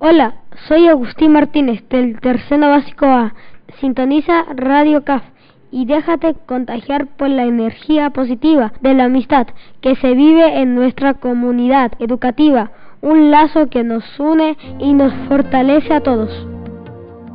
Hola, soy Agustín Martínez del Tercero Básico A. Sintoniza Radio CAF y déjate contagiar por la energía positiva de la amistad que se vive en nuestra comunidad educativa, un lazo que nos une y nos fortalece a todos.